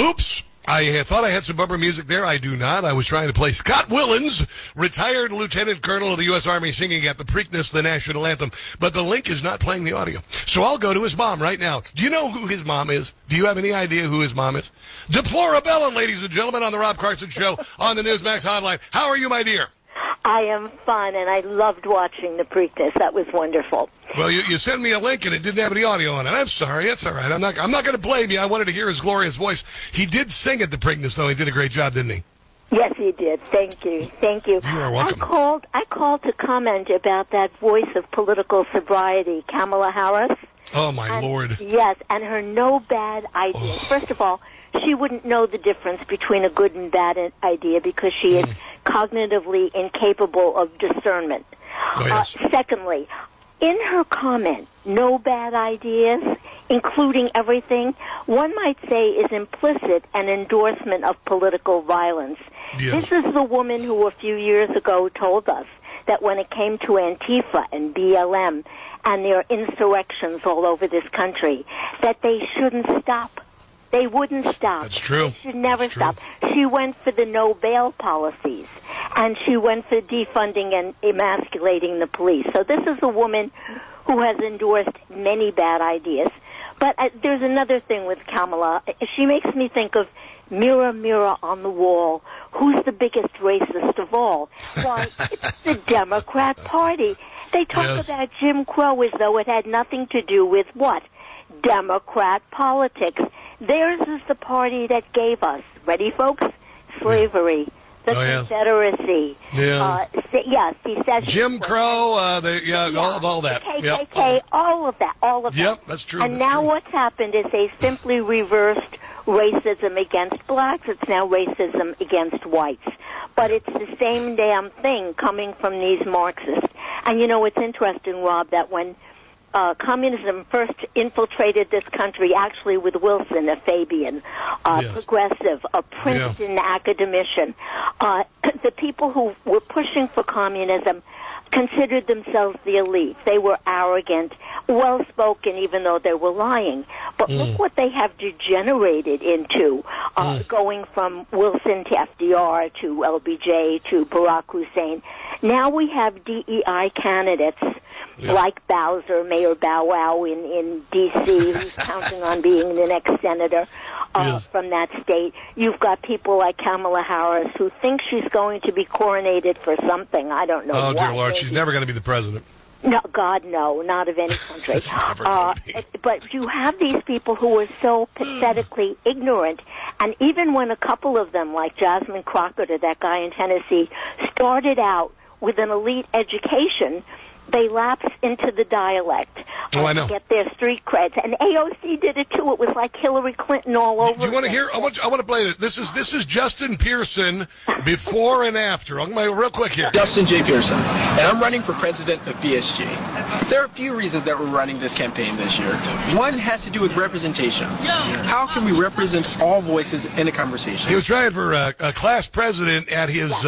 Oops. I thought I had some bumper music there. I do not. I was trying to play Scott Willens, retired lieutenant colonel of the U.S. Army, singing at the Preakness, the national anthem. But the link is not playing the audio. So I'll go to his mom right now. Do you know who his mom is? Do you have any idea who his mom is? Deplorabella, ladies and gentlemen, on the Rob Carson Show on the Newsmax Hotline. How are you, my dear? I am fine, and I loved watching the Preakness. That was wonderful. Well, you sent me a link, and it didn't have any audio on it. I'm sorry. That's all right. I'm not going to blame you. I wanted to hear his glorious voice. He did sing at the Preakness, though. He did a great job, didn't he? Yes, he did. Thank you. Thank you. You are welcome. I called to comment about that voice of political sobriety, Kamala Harris. Oh, my Lord. Yes, and her no bad ideas. Oh. First of all, she wouldn't know the difference between a good and bad idea because she is cognitively incapable of discernment. Oh, yes. Secondly, in her comment, no bad ideas, including everything, one might say is implicit an endorsement of political violence. Yes. This is the woman who a few years ago told us that when it came to Antifa and BLM and their insurrections all over this country, that they shouldn't stop. They wouldn't stop. That's true. They should never stop. She went for the no bail policies, and she went for defunding and emasculating the police. So this is a woman who has endorsed many bad ideas. But there's another thing with Kamala. She makes me think of mirror, mirror on the wall. Who's the biggest racist of all? Why, it's the Democrat Party. They talk about Jim Crow as though it had nothing to do with what? Democrat politics. Theirs is the party that gave us, ready folks, slavery, the Confederacy. Jim Crow, all that. The KKK, all of that. Yep, that's true. And now what's happened is they simply reversed racism against blacks. It's now racism against whites. But it's the same damn thing coming from these Marxists. And you know, it's interesting, Rob, that when communism first infiltrated this country, actually with Wilson, a Fabian, progressive, a Princeton academician. The people who were pushing for communism considered themselves the elite. They were arrogant, well-spoken, even though they were lying. But look what they have degenerated into, going from Wilson to FDR to LBJ to Barack Hussein. Now we have DEI candidates like Bowser, Mayor Bow Wow in D.C., who's counting on being the next senator from that state. You've got people like Kamala Harris who think she's going to be coronated for something. I don't know what. Oh, dear Lord, she's never going to be the president. No, God, no, not of any country. But you have these people who are so pathetically ignorant, and even when a couple of them, like Jasmine Crockett or that guy in Tennessee, started out with an elite education, they lapse into the dialect to get their street creds. And AOC did it, too. It was like Hillary Clinton all over. Do you want to hear? I want to play this. This is Justin Pearson before and after. I'm going to real quick here. Justin J. Pearson, and I'm running for president of BSG. There are a few reasons that we're running this campaign this year. One has to do with representation. How can we represent all voices in a conversation? He was trying for a class president at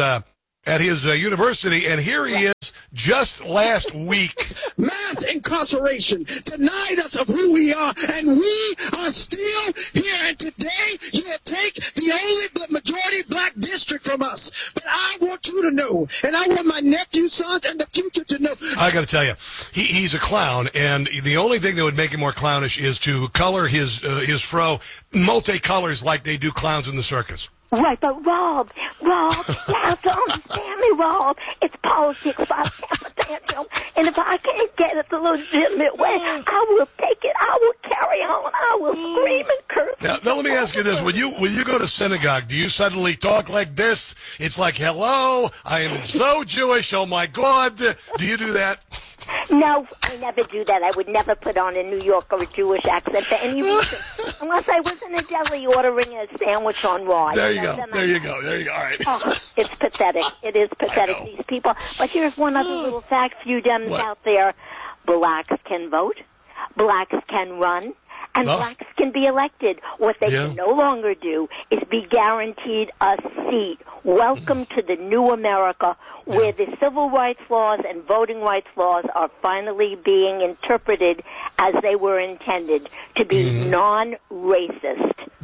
his university, and here he is just last week. Mass incarceration denied us of who we are, and we are still here. And today, you take the only majority black district from us. But I want you to know, and I want my nephew, sons, and the future to know. I got to tell you, he's a clown, and the only thing that would make him more clownish is to color his fro multicolors like they do clowns in the circus. Right, but Rob, you have to understand me, Rob. It's politics by San and if I can't get it the legitimate way, I will take it. I will carry on. I will scream and curse. Now let me ask you this: when you go to synagogue, do you suddenly talk like this? It's like, "Hello, I am so Jewish. Oh my God!" Do you do that? No, I never do that. I would never put on a New York or a Jewish accent for any reason, unless I was in a deli ordering a sandwich on Raw. There you go. All right. Oh, it's pathetic. It is pathetic, these people. But here's one other little fact for you Dems out there. Blacks can vote. Blacks can run. And blacks can be elected. What they can no longer do is be guaranteed a seat. Welcome to the new America, where the civil rights laws and voting rights laws are finally being interpreted as they were intended, to be non-racist.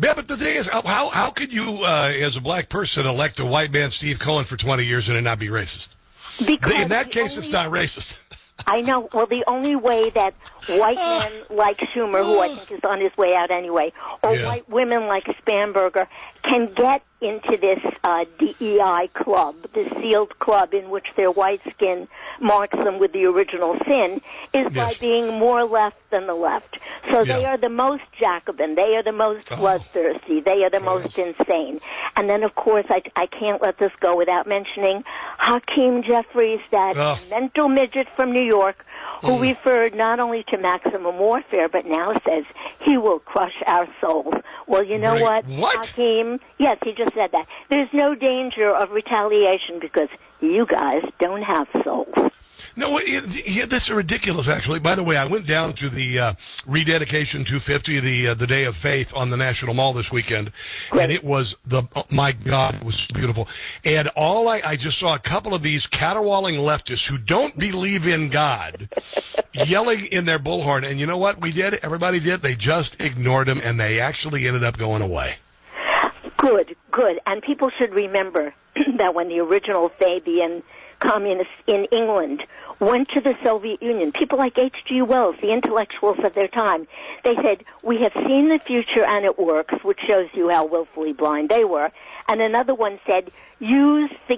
Yeah, but the thing is, how could you, as a black person, elect a white man, Steve Cohen, for 20 years and it not be racist? Because in that case, it's not racist. I know. Well, the only way that white men like Schumer, who I think is on his way out anyway, or white women like Spanberger can get into this DEI club, the sealed club in which their white skin marks them with the original sin, is by being more left than the left. So they are the most Jacobin. They are the most bloodthirsty. They are the most insane. And then, of course, I can't let this go without mentioning Hakeem Jeffries, that mental midget from New York, who referred not only to maximum warfare, but now says he will crush our souls. Well, you know what? Hakeem, yes, he just said that. There's no danger of retaliation because you guys don't have souls. No, this is ridiculous, actually. By the way, I went down to the Rededication 250, the Day of Faith on the National Mall this weekend, and it was my God, it was beautiful. And I just saw a couple of these caterwauling leftists who don't believe in God yelling in their bullhorn. And you know what we did? Everybody did. They just ignored them, and they actually ended up going away. Good. And people should remember that when the original Fabian communists in England went to the Soviet Union, people like H.G. Wells, the intellectuals of their time, they said, we have seen the future and it works, which shows you how willfully blind they were. And another one said, use the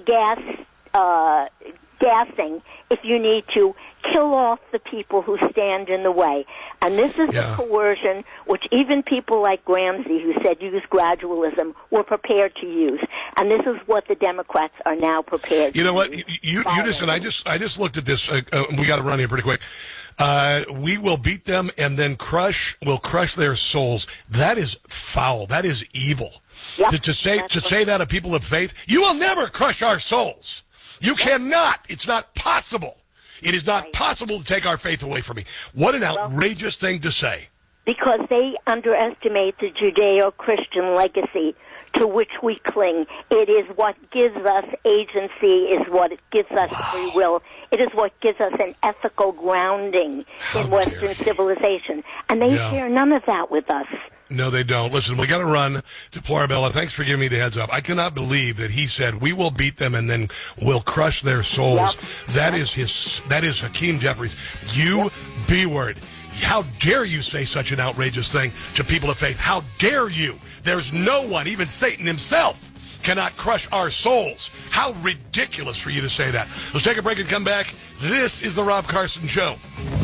gassing if you need to, kill off the people who stand in the way. And this is the coercion which even people like Gramsci, who said use gradualism, were prepared to use. And this is what the Democrats are now prepared to use. You know what? You listen, I just looked at this. We got to run here pretty quick. We will beat them and then we'll crush their souls. That is foul. That is evil. Yep, to say that of people of faith, you will never crush our souls. You cannot. It's not possible. It is not possible to take our faith away from me. What an outrageous thing to say. Because they underestimate the Judeo-Christian legacy to which we cling. It is what gives us agency, is what gives us free will. It is what gives us an ethical grounding in Western civilization. And they share none of that with us. No, they don't. Listen, we got to run to Florabella. Thanks for giving me the heads up. I cannot believe that he said we will beat them and then we'll crush their souls. That is Hakeem Jeffries. You B-word. How dare you say such an outrageous thing to people of faith? How dare you? There's no one, even Satan himself, cannot crush our souls. How ridiculous for you to say that. Let's take a break and come back. This is the Rob Carson Show.